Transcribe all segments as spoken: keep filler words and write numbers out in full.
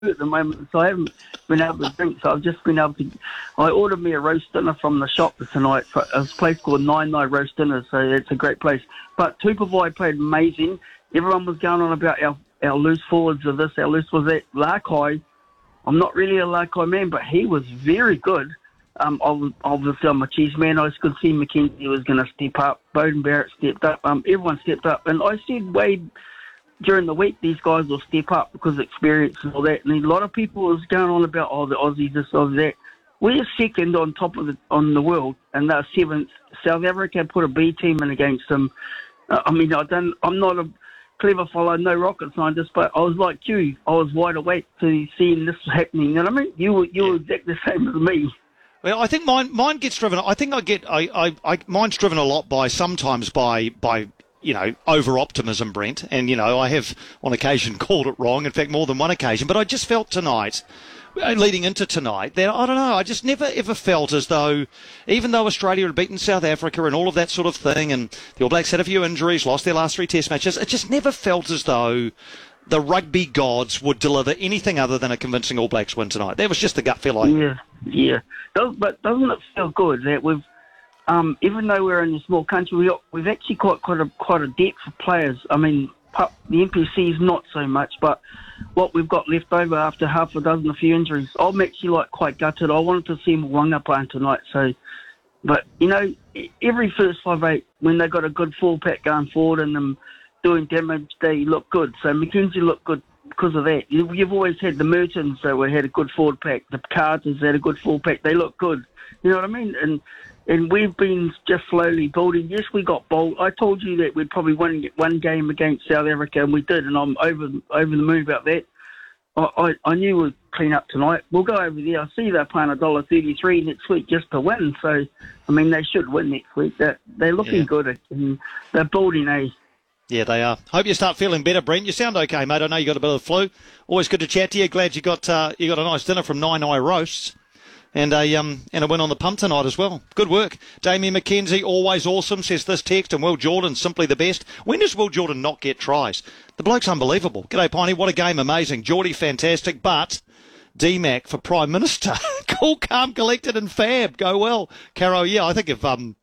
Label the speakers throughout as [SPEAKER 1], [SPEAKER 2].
[SPEAKER 1] at the moment, so I haven't been able to drink. So I've just been able to. I ordered me a roast dinner from the shop tonight. It's a place called Nine Nine Roast Dinner, so it's a great place. But Tupavai played amazing. Everyone was going on about our, our loose forwards of this, our loose was that. Larkai, I'm not really a Larkai man, but he was very good. Um, obviously, I'm a cheese man. I could see McKenzie was going to step up. Bowden Barrett stepped up. Um, everyone stepped up. And I said, Wade, during the week, these guys will step up because of experience and all that. And a lot of people was going on about, oh, the Aussies, this, Aussies, that. We're second on top of the on the world, and they're seventh. South Africa put a B team in against them. Uh, I mean, I don't, I'm not a clever fellow, no rocket scientist, but I was like you. I was wide awake to seeing this happening. You know what I mean? You were, you were exactly the same as me.
[SPEAKER 2] Well, I think mine mine gets driven. I think I get I, I, I mine's driven a lot by sometimes by by you know over optimism, Brent. And you know I have on occasion called it wrong. In fact, more than one occasion. But I just felt tonight, leading into tonight, that I don't know. I just never ever felt as though, even though Australia had beaten South Africa and all of that sort of thing, and the All Blacks had a few injuries, lost their last three Test matches, it just never felt as though the rugby gods would deliver anything other than a convincing All Blacks win tonight. That was just the gut feel I had.
[SPEAKER 1] Yeah, yeah. Does, but doesn't it feel good that we've, um, even though we're in a small country, we, we've actually got quite a, quite a depth of players. I mean, the N P C is not so much, but what we've got left over after half a dozen, a few injuries, I'm actually like quite gutted. I wanted to see Mo'unga playing tonight, so... But, you know, every first five eight, when they got a good full pack going forward and them doing damage, they look good. So McKenzie looked good because of that. You, you've always had the Mertons that were, had a good forward pack. The Carters had a good full pack. They look good. You know what I mean? And and we've been just slowly building. Yes, we got bold. I told you that we'd probably win one game against South Africa, and we did, and I'm over over the moon about that. I, I, I knew we'd clean up tonight. We'll go over there. I see they're paying one dollar thirty-three next week just to win. So, I mean, they should win next week. They're, they're looking
[SPEAKER 2] Yeah.
[SPEAKER 1] good, and they're building, eh?
[SPEAKER 2] Yeah, they are. Hope you start feeling better, Brent. You sound okay, mate. I know you got a bit of the flu. Always good to chat to you. Glad you got uh, you got a nice dinner from Nine Eye Roasts, and a um and a win on the pump tonight as well. Good work, Damien McKenzie. Always awesome, says this text. And Will Jordan, simply the best. When does Will Jordan not get tries? The bloke's unbelievable. G'day, Piney. What a game, amazing. Geordie, fantastic. But D Mac for Prime Minister. Cool, calm, collected, and fab. Go well, Caro. Yeah, I think if um.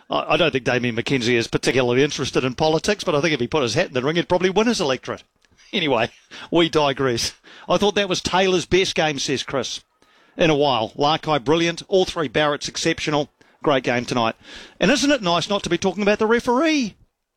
[SPEAKER 2] I don't think Damien McKenzie is particularly interested in politics, but I think if he put his hat in the ring, he'd probably win his electorate. Anyway, we digress. I thought that was Taylor's best game, says Chris, in a while. Larkai, brilliant. All three Barretts, exceptional. Great game tonight. And isn't it nice not to be talking about the referee?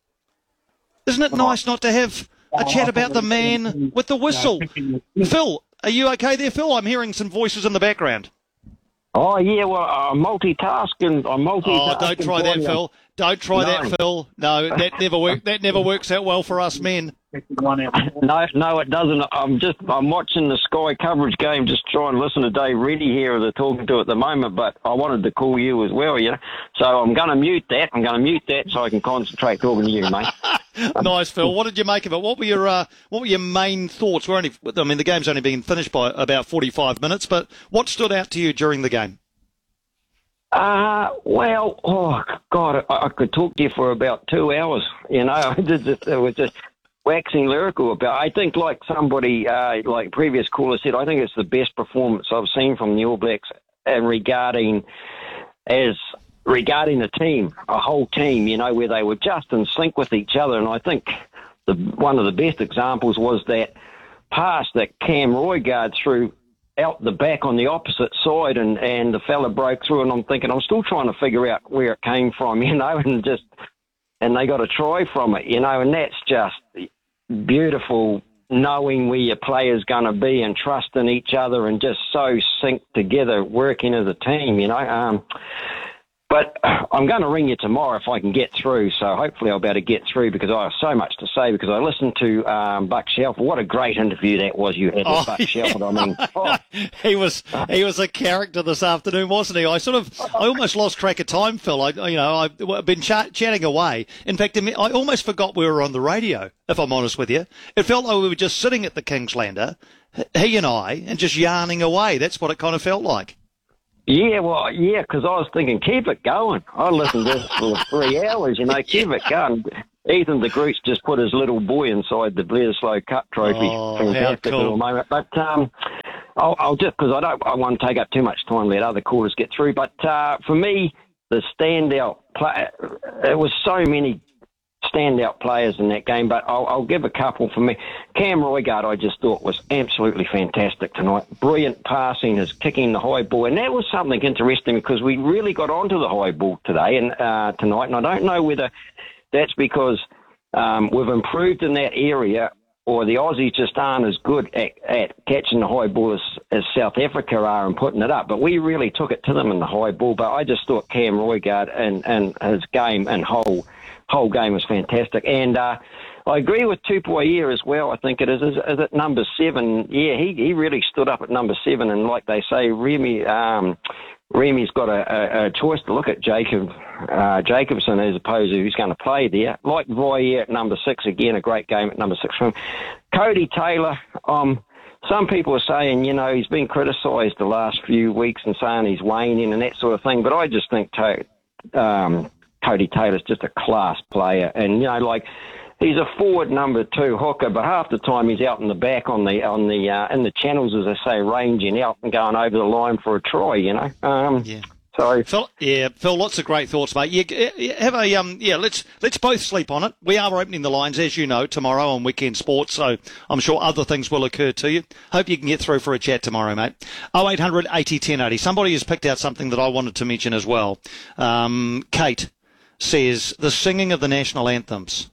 [SPEAKER 2] Isn't it nice not to have a chat about the man with the whistle? Phil, are you okay there, Phil? I'm hearing some voices in the background.
[SPEAKER 3] Oh, yeah, well, I'm multitasking. I'm multitasking.
[SPEAKER 2] Oh, don't try that, Phil. Don't try
[SPEAKER 3] No.
[SPEAKER 2] that, Phil. No, that never work. That never works out well for us men.
[SPEAKER 3] No, no, it doesn't. I'm just, I'm watching the Sky coverage game, just trying to listen to Dave Reddy here, they're talking to at the moment, but I wanted to call you as well, you know. So I'm going to mute that. I'm going to mute that so I can concentrate talking to you, mate.
[SPEAKER 2] Nice, Phil. What did you make of it? What were your uh, what were your main thoughts? We're only, I mean, the game's only been finished by about forty-five minutes, but what stood out to you during the game?
[SPEAKER 3] Uh, well, oh, God, I, I could talk to you for about two hours, you know. It was just waxing lyrical about I think, like somebody, uh, like previous caller said, I think it's the best performance I've seen from the All Blacks and regarding as regarding the team, a whole team, you know, where they were just in sync with each other. And I think the one of the best examples was that pass that Cam Roigard threw out the back on the opposite side, and, and the fella broke through, and I'm thinking, I'm still trying to figure out where it came from, you know, and just, and they got a try from it, you know, and that's just beautiful, knowing where your player's going to be and trusting each other and just so synced together, working as a team, you know. Um, But I'm going to ring you tomorrow if I can get through, so hopefully I'll be able to get through because I have so much to say because I listened to um, Buck Shelford. What a great interview that was you had with
[SPEAKER 2] Oh,
[SPEAKER 3] Buck
[SPEAKER 2] yeah.
[SPEAKER 3] Shelford. I mean, oh,
[SPEAKER 2] he was he was a character this afternoon, wasn't he? I sort of I almost lost track of time, Phil. I you know I've been chat, chatting away. In fact, I almost forgot we were on the radio. If I'm honest with you, it felt like we were just sitting at the Kingslander, he and I, and just yarning away. That's what it kind of felt like.
[SPEAKER 3] yeah, well, yeah, because I was thinking, keep it going. I listened to this for three hours, you know, keep it going. Ethan de Groot's just put his little boy inside the Bledisloe Cup trophy.
[SPEAKER 2] Oh,
[SPEAKER 3] Fantastic
[SPEAKER 2] how cool.
[SPEAKER 3] little moment. But um, I'll, I'll just, because I don't I want to take up too much time, let other callers get through. But uh, for me, the standout play, it was so many standout players in that game, but I'll, I'll give a couple for me. Cam Roigard, I just thought was absolutely fantastic tonight. Brilliant passing, his kicking the high ball, and that was something interesting because we really got onto the high ball today and uh, tonight, and I don't know whether that's because um, we've improved in that area or the Aussies just aren't as good at, at catching the high ball as, as South Africa are and putting it up. But we really took it to them in the high ball. But I just thought Cam Roigard and, and his game and whole whole game was fantastic. And uh, I agree with Tupuaia as well. I think it is. Is, is it number seven? Yeah, he, he really stood up at number seven. And like they say, Remy... Um, Remy's got a, a, a choice to look at Jacob uh, Jacobson as opposed to who's going to play there. Like Voyer at number six, again, a great game at number six for him. Cody Taylor, um, some people are saying, you know, he's been criticised the last few weeks and saying he's waning and that sort of thing, but I just think to, um, Cody Taylor's just a class player. And, you know, like, he's a forward number two hooker, but half the time he's out in the back on the on the uh, in the channels, as I say, ranging out and going over the line for a try. You know. Um,
[SPEAKER 2] yeah.
[SPEAKER 3] So
[SPEAKER 2] Phil, yeah, Phil, lots of great thoughts, mate. Yeah, have a um, yeah. Let's let's both sleep on it. We are opening the lines, as you know, tomorrow on Weekend Sports. So I'm sure other things will occur to you. Hope you can get through for a chat tomorrow, mate. oh eight hundred eighty ten eighty. Somebody has picked out something that I wanted to mention as well. Um, Kate says the singing of the national anthems.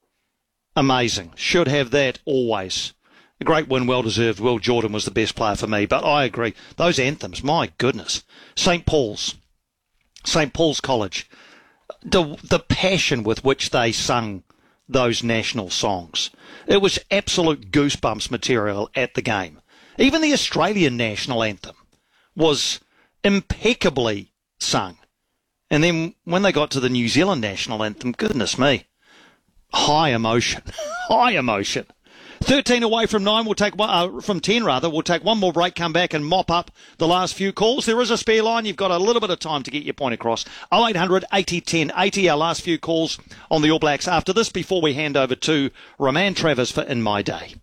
[SPEAKER 2] Amazing. Should have that always. A great win, well-deserved. Will Jordan was the best player for me, but I agree. Those anthems, my goodness. Saint Paul's. Saint Paul's College. The, the passion with which they sung those national songs. It was absolute goosebumps material at the game. Even the Australian national anthem was impeccably sung. And then when they got to the New Zealand national anthem, goodness me. High emotion, high emotion. thirteen away from nine, we'll take one, uh, from ten rather, we'll take one more break, come back and mop up the last few calls. There is a spare line, you've got a little bit of time to get your point across. oh eight hundred eighty ten eighty, our last few calls on the All Blacks after this before we hand over to Roman Travers for In My Day.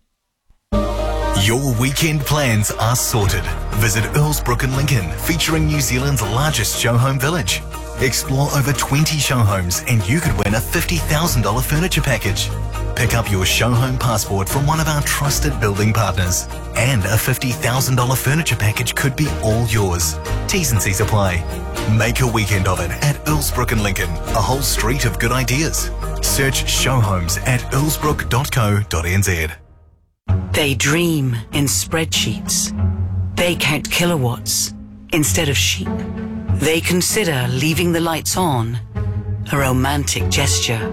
[SPEAKER 4] Your weekend plans are sorted. Visit Earlsbrook in Lincoln, featuring New Zealand's largest show home village. Explore over twenty show homes and you could win a fifty thousand dollars furniture package. Pick up your show home passport from one of our trusted building partners. And a fifty thousand dollars furniture package could be all yours. T's and C's apply. Make a weekend of it at Earlsbrook in Lincoln, a whole street of good ideas. Search show homes at earlsbrook dot co dot n z.
[SPEAKER 5] They dream in spreadsheets. They count kilowatts instead of sheep. They consider leaving the lights on a romantic gesture.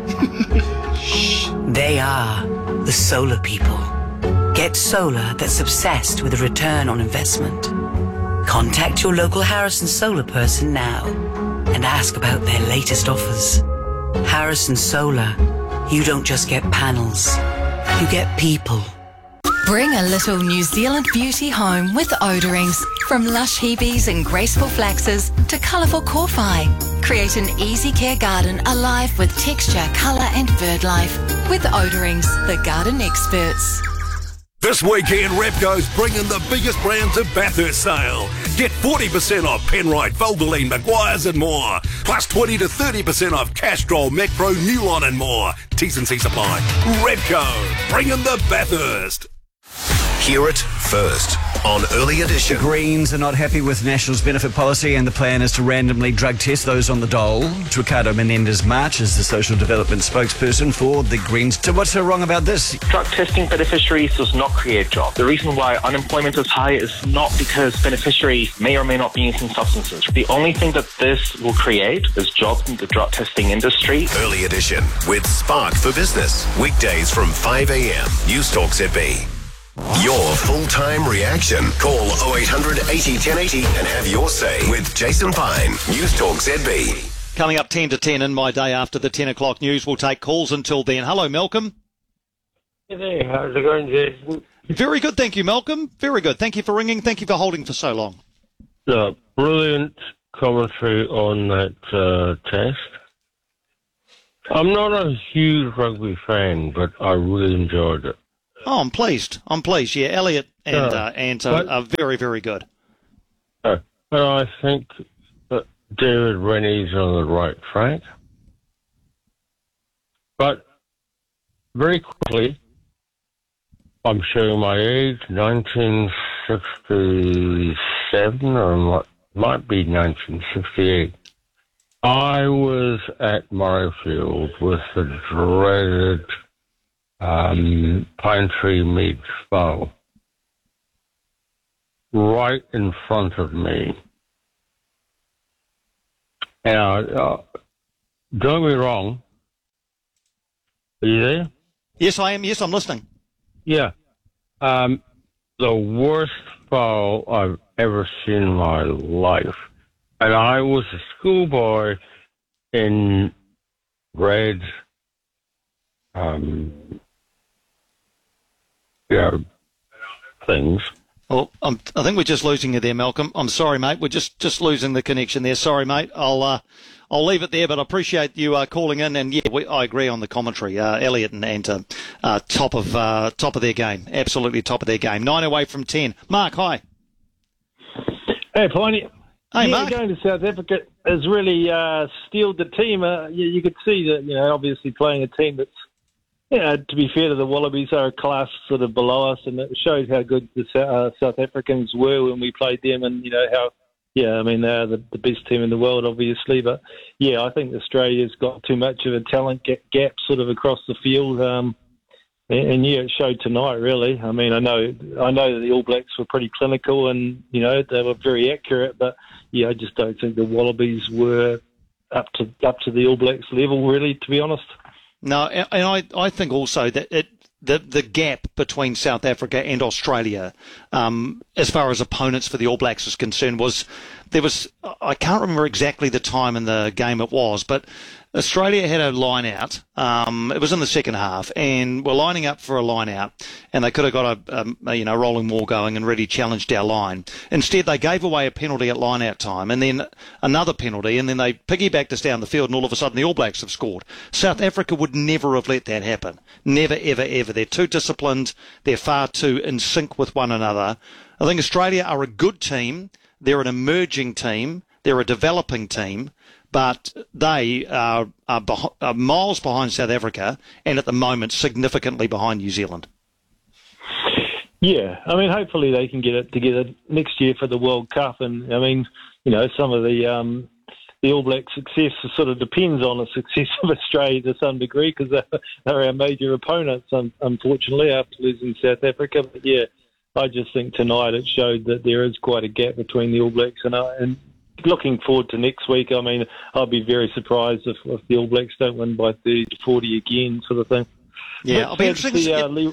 [SPEAKER 5] They are the solar people. Get solar that's obsessed with a return on investment. Contact your local Harrison Solar person now and ask about their latest offers. Harrison Solar, you don't just get panels, you get people.
[SPEAKER 6] Bring a little New Zealand beauty home with Odorings. From lush Hebes and graceful flaxes to colourful Corfi. Create an easy care garden alive with texture, colour and bird life. With Odorings, the garden experts.
[SPEAKER 7] This weekend, Repco's bringing the biggest brand to Bathurst sale. Get forty percent off Penrite, Valvoline, Maguire's and more. Plus twenty to thirty percent off Castrol, Macpro, Newline and more. T's and C's apply. Repco, bringing the Bathurst.
[SPEAKER 4] Hear it first on Early Edition.
[SPEAKER 8] The Greens are not happy with National's benefit policy and the plan is to randomly drug test those on the dole. Ricardo Menendez-March is the social development spokesperson for the Greens. So what's so wrong about this?
[SPEAKER 9] Drug testing beneficiaries does not create jobs. The reason why unemployment is high is not because beneficiaries may or may not be using substances. The only thing that this will create is jobs in the drug testing industry.
[SPEAKER 4] Early Edition with Spark for Business. Weekdays from five a.m. News Talk Z B. Your full-time reaction. Call oh eight hundred eighty ten eighty and have your say with Jason Pine. News Talk Z B.
[SPEAKER 2] Coming up ten to ten in my day after the ten o'clock news. We'll take calls until then. Hello, Malcolm.
[SPEAKER 10] Hey there, how's it going, Jason?
[SPEAKER 2] Very good, thank you, Malcolm. Very good. Thank you for ringing. Thank you for holding for so long.
[SPEAKER 10] Uh, brilliant commentary on that uh, test. I'm not a huge rugby fan, but I really enjoyed it.
[SPEAKER 2] Oh, I'm pleased. I'm pleased. Yeah, Elliot and
[SPEAKER 10] Yeah.
[SPEAKER 2] uh, Ant are,
[SPEAKER 10] But-
[SPEAKER 2] are very, very good.
[SPEAKER 10] Uh, but I think that David Rennie's on the right track. But very quickly, I'm showing my age, nineteen sixty-seven, or might, might be nineteen sixty-eight. I was at Murrayfield with the dreaded um, Pine Tree Meets Bow right in front of me. Now, uh, don't get me wrong. Are you there?
[SPEAKER 2] Yes, I am. Yes, I'm listening.
[SPEAKER 10] Yeah. Um, the worst foul I've ever seen in my life. And I was a schoolboy in grade, um, yeah, things.
[SPEAKER 2] Well, I'm, I think we're just losing you there, Malcolm. I'm sorry, mate. We're just, just losing the connection there. Sorry, mate. I'll uh, I'll leave it there, but I appreciate you uh, calling in. And yeah, we, I agree on the commentary. Uh, Elliot and Ant uh, top of uh, top of their game, absolutely top of their game. Nine away from ten. Mark, hi.
[SPEAKER 11] Hey, Piney.
[SPEAKER 2] Hey,
[SPEAKER 11] yeah,
[SPEAKER 2] Mark.
[SPEAKER 11] going to South Africa has really uh, steeled the team. Uh, you, you could see that, you know, obviously playing a team that's, you know, to be fair to the Wallabies, are a class sort of below us, and it showed how good the uh, South Africans were when we played them, and, you know, how, yeah, I mean, they're the, the best team in the world, obviously, but, yeah, I think Australia's got too much of a talent gap sort of across the field, um, and, and, yeah, it showed tonight, really. I mean, I know I know that the All Blacks were pretty clinical and, you know, they were very accurate, but, yeah, I just don't think the Wallabies were up to up to the All Blacks level, really, to be honest.
[SPEAKER 2] No, and I, I think also that it, the the gap between South Africa and Australia, um, as far as opponents for the All Blacks is concerned, was there was I can't remember exactly the time in the game it was, but Australia had a line out. Um, it was in the second half, and we're lining up for a line out, and they could have got a, a you know rolling wall going and really challenged our line. Instead, they gave away a penalty at line out time, and then another penalty, and then they piggybacked us down the field, and all of a sudden the All Blacks have scored. South Africa would never have let that happen. Never, ever, ever. They're too disciplined. They're far too in sync with one another. I think Australia are a good team. They're an emerging team. They're a developing team. But they are, are, beh- are miles behind South Africa, and at the moment significantly behind New Zealand.
[SPEAKER 11] Yeah, I mean, hopefully they can get it together next year for the World Cup. And I mean, you know, some of the um, the All Black success sort of depends on the success of Australia to some degree, because they're, they're our major opponents, un- unfortunately, after losing South Africa. But yeah, I just think tonight it showed that there is quite a gap between the All Blacks and uh, and. Looking forward to next week. I mean, I'll be very surprised if, if the All Blacks don't win by thirty to forty again, sort of thing.
[SPEAKER 2] Yeah,
[SPEAKER 11] Let's
[SPEAKER 2] I'll be interested.
[SPEAKER 11] the, uh, Le-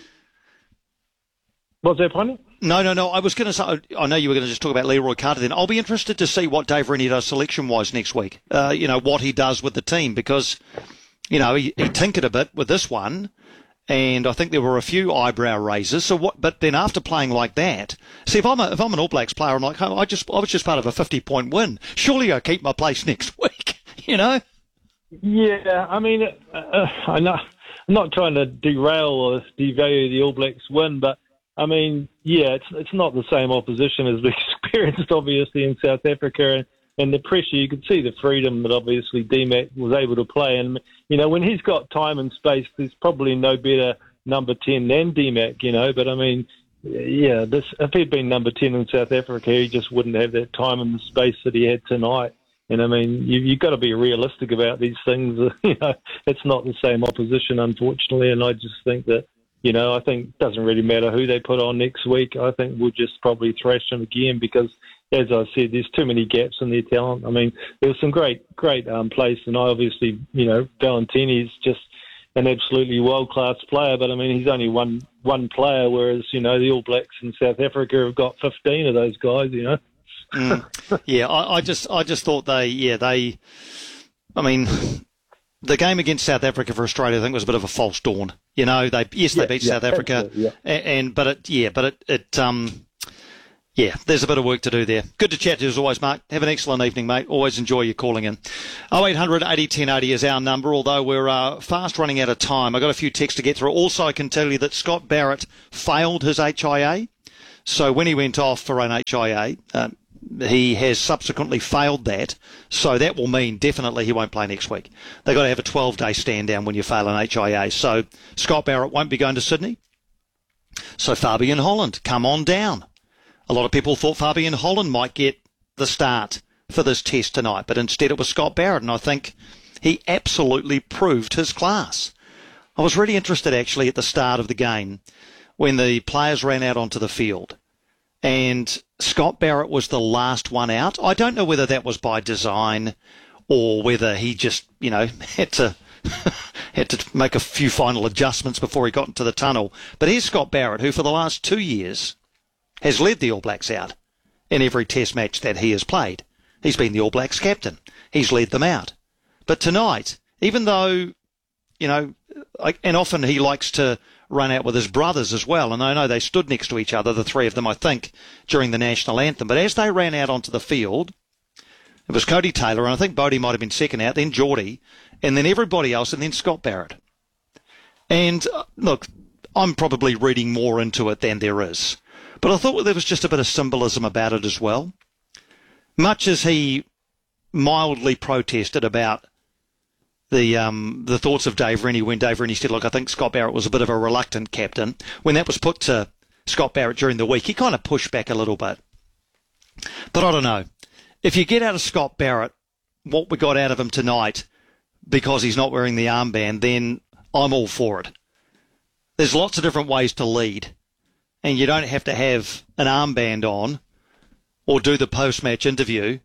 [SPEAKER 11] What's that, Pony?
[SPEAKER 2] No, no, no. I was going to say, I know you were going to just talk about Leroy Carter then. I'll be interested to see what Dave Rennie does selection-wise next week. Uh, you know, what he does with the team, because, you know, he, he tinkered a bit with this one, and I think there were a few eyebrow raisers. So what? But then after playing like that, see, if I'm a, if I'm an All Blacks player, I'm like, oh, I just I was just part of a fifty point win. Surely I keep my place next week. You know?
[SPEAKER 11] Yeah, I mean, uh, I'm not I'm not trying to derail or devalue the All Blacks win, but I mean, yeah, it's it's not the same opposition as we experienced, obviously, in South Africa, and, and the pressure. You could see the freedom that obviously D Mac was able to play, and you know, when he's got time and space, there's probably no better number ten than D Mac, you know. But I mean, yeah, this if he'd been number ten in South Africa, he just wouldn't have that time and the space that he had tonight. And I mean, you, you've got to be realistic about these things. You know, it's not the same opposition, unfortunately. And I just think that, you know, I think it doesn't really matter who they put on next week. I think we'll just probably thrash them again because, as I said, there's too many gaps in their talent. I mean, there was some great, great um, plays, and obviously, you know, Valentini's just an absolutely world-class player. But I mean, he's only one one player, whereas you know the All Blacks in South Africa have got fifteen of those guys. You know.
[SPEAKER 2] Mm. Yeah, I, I just I just thought they yeah they, I mean, the game against South Africa for Australia I think was a bit of a false dawn. You know, they yes they
[SPEAKER 11] yeah,
[SPEAKER 2] beat
[SPEAKER 11] yeah,
[SPEAKER 2] South Africa,
[SPEAKER 11] yeah.
[SPEAKER 2] and, and but it yeah but it it um Yeah, there's a bit of work to do there. Good to chat to you as always, Mark. Have an excellent evening, mate. Always enjoy you calling in. oh eight hundred eighty ten eighty is our number, although we're uh, fast running out of time. I've got a few texts to get through. Also, I can tell you that Scott Barrett failed his H I A. So when he went off for an H I A, uh, he has subsequently failed that. So that will mean definitely he won't play next week. They've got to have a twelve-day stand down when you fail an H I A. So Scott Barrett won't be going to Sydney. So Fabian Holland, come on down. A lot of people thought Fabian Holland might get the start for this test tonight, but instead it was Scott Barrett, and I think he absolutely proved his class. I was really interested actually at the start of the game when the players ran out onto the field, and Scott Barrett was the last one out. I don't know whether that was by design or whether he just, you know, had to had to make a few final adjustments before he got into the tunnel. But here's Scott Barrett, who for the last two years has led the All Blacks out in every test match that he has played. He's been the All Blacks captain. He's led them out. But tonight, even though, you know, and often he likes to run out with his brothers as well, and I know they stood next to each other, the three of them, I think, during the national anthem. But as they ran out onto the field, it was Cody Taylor, and I think Bodie might have been second out, then Geordie, and then everybody else, and then Scott Barrett. And, uh, look, I'm probably reading more into it than there is. But I thought there was just a bit of symbolism about it as well. Much as he mildly protested about the um, the thoughts of Dave Rennie when Dave Rennie said, look, I think Scott Barrett was a bit of a reluctant captain. When that was put to Scott Barrett during the week, he kind of pushed back a little bit. But I don't know. If you get out of Scott Barrett what we got out of him tonight because he's not wearing the armband, then I'm all for it. There's lots of different ways to lead. And you don't have to have an armband on or do the post-match interview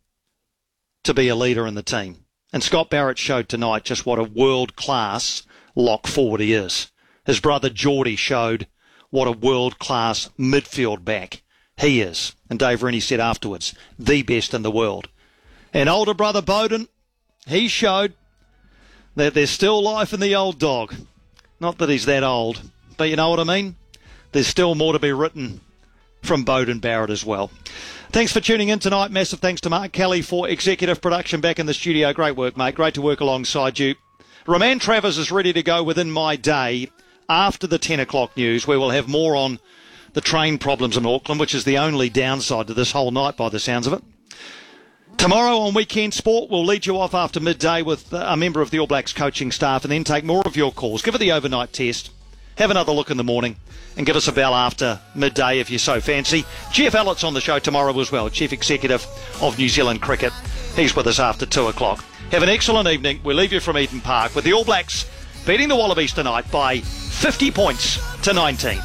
[SPEAKER 2] to be a leader in the team. And Scott Barrett showed tonight just what a world-class lock forward he is. His brother Geordie showed what a world-class midfield back he is. And Dave Rennie said afterwards, the best in the world. And older brother Beauden, he showed that there's still life in the old dog. Not that he's that old, but you know what I mean? There's still more to be written from Beauden Barrett as well. Thanks for tuning in tonight. Massive thanks to Mark Kelly for executive production back in the studio. Great work, mate. Great to work alongside you. Roman Travers is ready to go within my day after the ten o'clock news, where we'll have more on the train problems in Auckland, which is the only downside to this whole night by the sounds of it. Tomorrow on Weekend Sport, we'll lead you off after midday with a member of the All Blacks coaching staff and then take more of your calls. Give it the overnight test. Have another look in the morning and give us a bell after midday if you so fancy. Jeff Ellett's on the show tomorrow as well, Chief Executive of New Zealand Cricket. He's with us after two o'clock. Have an excellent evening. We'll leave you from Eden Park with the All Blacks beating the Wallabies tonight by fifty points to nineteen.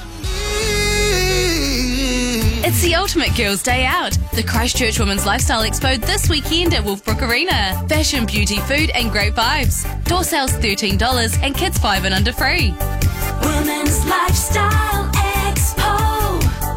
[SPEAKER 12] It's the ultimate girls' day out. The Christchurch Women's Lifestyle Expo this weekend at Wolfbrook Arena. Fashion, beauty, food and great vibes. Door sales thirteen dollars and kids five and under free.
[SPEAKER 13] Women's Lifestyle Expo.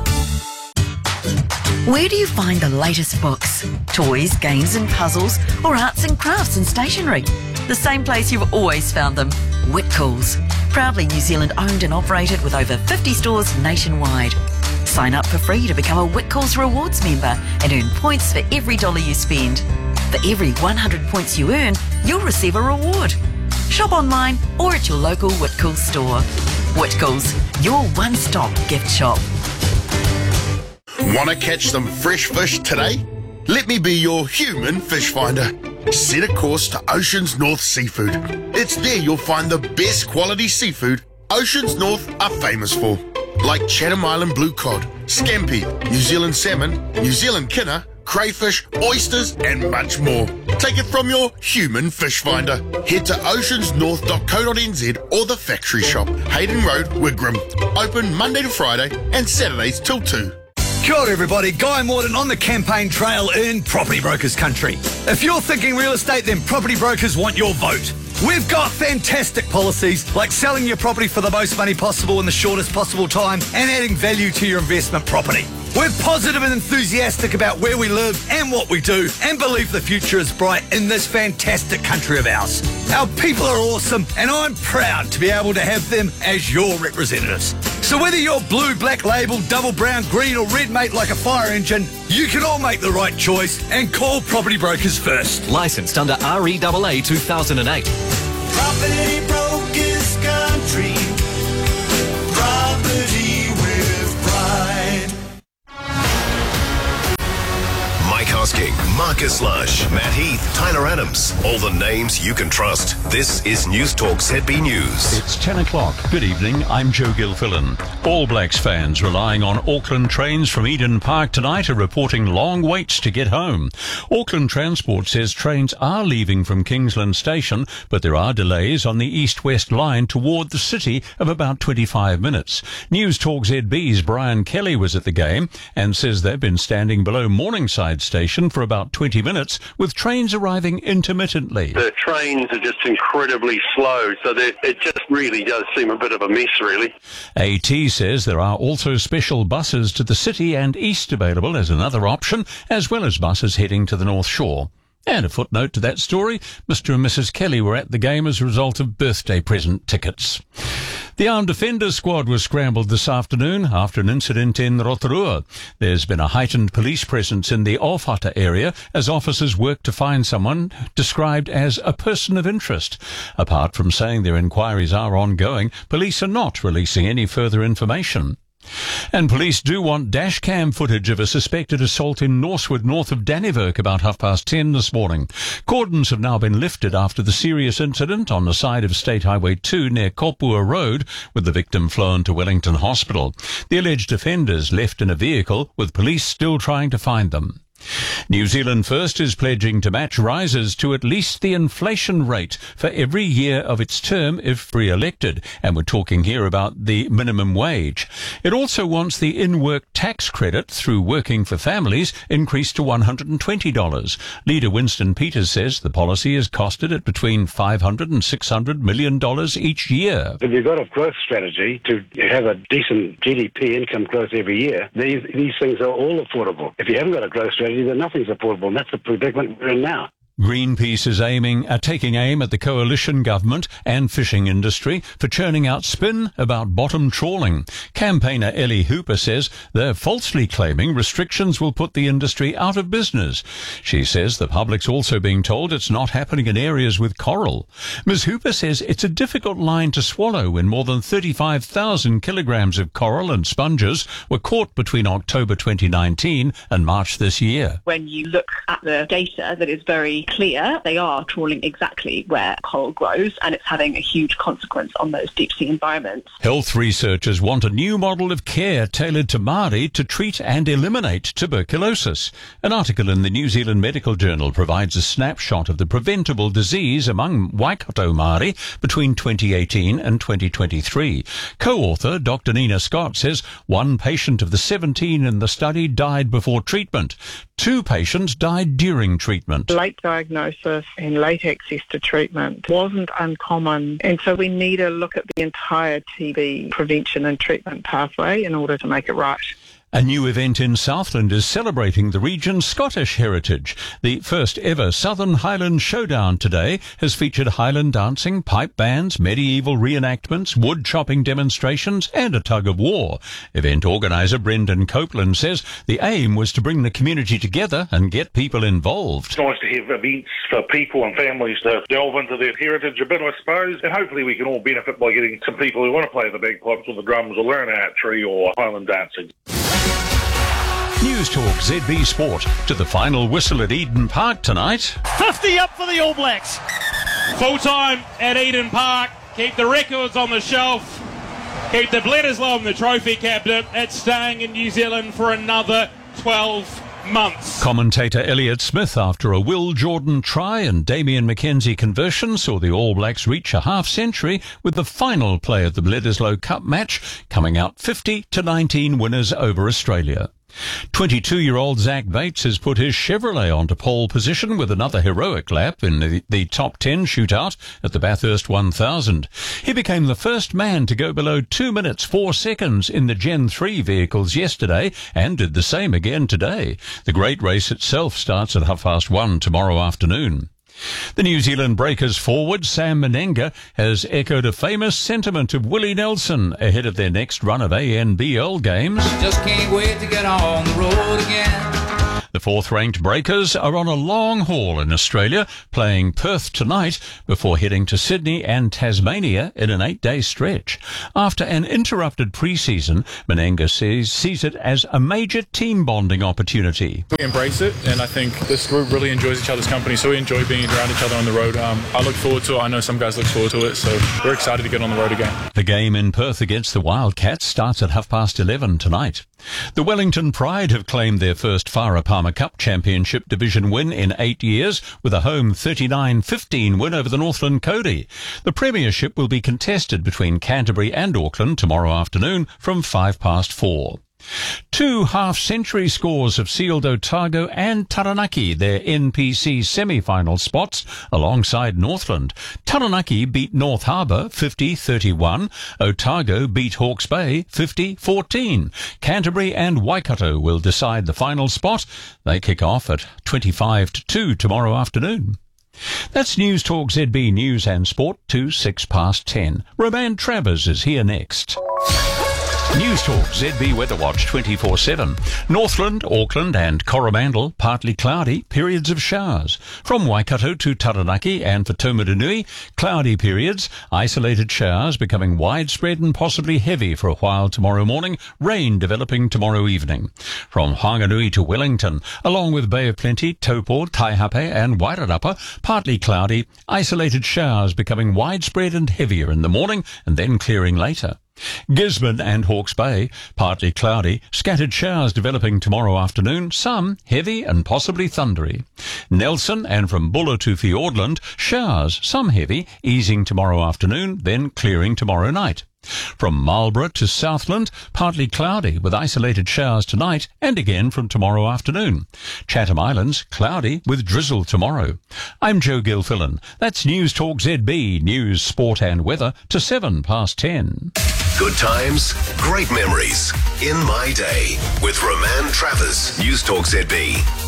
[SPEAKER 14] Where do you find the latest books, toys, games and puzzles, or arts and crafts and stationery? The same place you've always found them, Whitcoulls. Proudly New Zealand owned and operated with over fifty stores nationwide. Sign up for free to become a Whitcoulls Rewards member and earn points for every dollar you spend. For every one hundred points you earn, you'll receive a reward. Shop online or at your local Whitcoulls store. Whitcoulls, your one-stop gift shop.
[SPEAKER 15] Want to catch some fresh fish today? Let me be your human fish finder. Set a course to Oceans North Seafood. It's there you'll find the best quality seafood Oceans North are famous for. Like Chatham Island blue cod, scampi, New Zealand salmon, New Zealand kinner, crayfish, oysters and much more. Take it from your human fish finder. Head to oceans north dot co dot n z or the factory shop, Hayden Road, Wigram. Open Monday to Friday and Saturdays till two.
[SPEAKER 16] Kia ora everybody, Guy Morton on the campaign trail in Property Brokers country. If you're thinking real estate, then Property Brokers want your vote. We've got fantastic policies like selling your property for the most money possible in the shortest possible time and adding value to your investment property. We're positive and enthusiastic about where we live and what we do, and believe the future is bright in this fantastic country of ours. Our people are awesome, and I'm proud to be able to have them as your representatives. So whether you're blue, black label, double brown, green or red mate like a fire engine, you can all make the right choice and call Property Brokers first.
[SPEAKER 17] Licensed under R E A A two thousand eight.
[SPEAKER 13] Property Brokers Country. Property with pride.
[SPEAKER 4] Mike Hosking, Marcus Lush, Matt Heath, Tyler Adams. All the names you can trust. This is News Talk Z B News.
[SPEAKER 18] It's ten o'clock. Good evening. I'm Joe Gilfillan. All Blacks fans relying on Auckland trains from Eden Park tonight are reporting long waits to get home. Auckland Transport says trains are leaving from Kingsland Station, but there are delays on the east-west line toward the city of about twenty-five minutes. News Talk Z B's Brian Kelly was at the game and says they've been standing below Morningside Station for about twenty minutes, with trains arriving intermittently.
[SPEAKER 19] The trains are just incredibly slow, so it just really does seem a bit of a mess, really.
[SPEAKER 18] AT says there are also special buses to the city and east available as another option, as well as buses heading to the North Shore. And a footnote to that story, Mister and Missus Kelly were at the game as a result of birthday present tickets. The Armed Defenders Squad was scrambled this afternoon after an incident in Rotorua. There's been a heightened police presence in the Ōwhata area as officers work to find someone described as a person of interest. Apart from saying their inquiries are ongoing, police are not releasing any further information. And police do want dash cam footage of a suspected assault in Norsewood, north of Dannevirke, about half past ten this morning. Cordons have now been lifted after the serious incident on the side of State Highway two near Kopua Road, with the victim flown to Wellington Hospital. The alleged offenders left in a vehicle, with police still trying to find them. New Zealand First is pledging to match rises to at least the inflation rate for every year of its term if re-elected, and we're talking here about the minimum wage. It also wants the in-work tax credit through working for families increased to one hundred twenty dollars. Leader Winston Peters says the policy has costed it between five hundred and six hundred million dollars each year.
[SPEAKER 20] If you've got a growth strategy to have a decent G D P income growth every year, these, these things are all affordable. If you haven't got a growth strategy, then nothing's affordable, and that's the predicament we're in now.
[SPEAKER 18] Greenpeace is aiming at taking aim at the coalition government and fishing industry for churning out spin about bottom trawling. Campaigner Ellie Hooper says they're falsely claiming restrictions will put the industry out of business. She says the public's also being told it's not happening in areas with coral. Miz Hooper says it's a difficult line to swallow when more than thirty-five thousand kilograms of coral and sponges were caught between October twenty nineteen and March this year.
[SPEAKER 21] When you look at the data, that is very clear. They are trawling exactly where coral grows, and it's having a huge consequence on those deep sea environments.
[SPEAKER 18] Health researchers want a new model of care tailored to Māori to treat and eliminate tuberculosis. An article in the New Zealand Medical Journal provides a snapshot of the preventable disease among Waikato Māori between twenty eighteen and twenty twenty-three. Co-author Doctor Nina Scott says one patient of the seventeen in the study died before treatment. Two patients died during treatment.
[SPEAKER 22] Late diagnosis and late access to treatment wasn't uncommon, and so we need to look at the entire T B prevention and treatment pathway in order to make it right.
[SPEAKER 18] A new event in Southland is celebrating the region's Scottish heritage. The first ever Southern Highland Showdown today has featured Highland dancing, pipe bands, medieval reenactments, wood chopping demonstrations and a tug of war. Event organiser Brendan Copeland says the aim was to bring the community together and get people involved.
[SPEAKER 23] It's nice to have events for people and families to delve into their heritage a bit, I suppose, and hopefully we can all benefit by getting some people who want to play the bagpipes or the drums or learn archery or Highland dancing.
[SPEAKER 18] News Talk Z B Sport to the final whistle at Eden Park tonight.
[SPEAKER 24] fifty up for the All Blacks. Full time at Eden Park. Keep the records on the shelf. Keep the Bledisloe and the trophy cabinet. It's staying in New Zealand for another twelve months.
[SPEAKER 18] Commentator Elliot Smith, after a Will Jordan try and Damien McKenzie conversion, saw the All Blacks reach a half century with the final play of the Bledisloe Cup match coming out fifty to nineteen winners over Australia. twenty-two-year-old Zach Bates has put his Chevrolet onto pole position with another heroic lap in the, the top ten shootout at the Bathurst one thousand. He became the first man to go below two minutes four seconds in the Gen three vehicles yesterday and did the same again today. The great race itself starts at half past one tomorrow afternoon. The New Zealand Breakers forward Sam Menenga has echoed a famous sentiment of Willie Nelson ahead of their next run of A N B L games.
[SPEAKER 1] Just can't wait to get on the road again.
[SPEAKER 18] The fourth-ranked Breakers are on a long haul in Australia, playing Perth tonight before heading to Sydney and Tasmania in an eight-day stretch. After an interrupted pre-season, Menenga sees, sees it as a major team bonding opportunity.
[SPEAKER 3] We embrace it, and I think this group really enjoys each other's company, so we enjoy being around each other on the road. Um, I look forward to it. I know some guys look forward to it, so we're excited to get on the road again.
[SPEAKER 18] The game in Perth against the Wildcats starts at half past eleven tonight. The Wellington Pride have claimed their first Farah Palmer Cup Championship division win in eight years with a home thirty-nine fifteen win over the Northland Cody. The premiership will be contested between Canterbury and Auckland tomorrow afternoon from five past four. Two half-century scores have sealed Otago and Taranaki their N P C semi-final spots alongside Northland. Taranaki beat North Harbour fifty thirty-one. Otago beat Hawke's Bay fifty fourteen. Canterbury and Waikato will decide the final spot. They kick off at twenty-five to two tomorrow afternoon. That's News Talk Z B News and Sport to six past ten. Roman Travers is here next. News Talk Z B Weather Watch twenty-four seven. Northland, Auckland and Coromandel, partly cloudy, periods of showers. From Waikato to Taranaki and for Taumarunui, cloudy periods, isolated showers becoming widespread and possibly heavy for a while tomorrow morning, rain developing tomorrow evening. From Whanganui to Wellington, along with Bay of Plenty, Taupo, Taihape and Wairarapa, partly cloudy, isolated showers becoming widespread and heavier in the morning and then clearing later. Gisborne and Hawke's Bay, partly cloudy, scattered showers developing tomorrow afternoon, some heavy and possibly thundery. Nelson and from Buller to Fiordland, showers, some heavy, easing tomorrow afternoon, then clearing tomorrow night. From Marlborough to Southland, partly cloudy with isolated showers tonight and again from tomorrow afternoon. Chatham Islands, cloudy with drizzle tomorrow. I'm Joe Gilfillan. That's News Talk Z B, news, sport and weather to seven past ten.
[SPEAKER 4] Good times, great memories. In My Day with Roman Travers. News Talk Z B.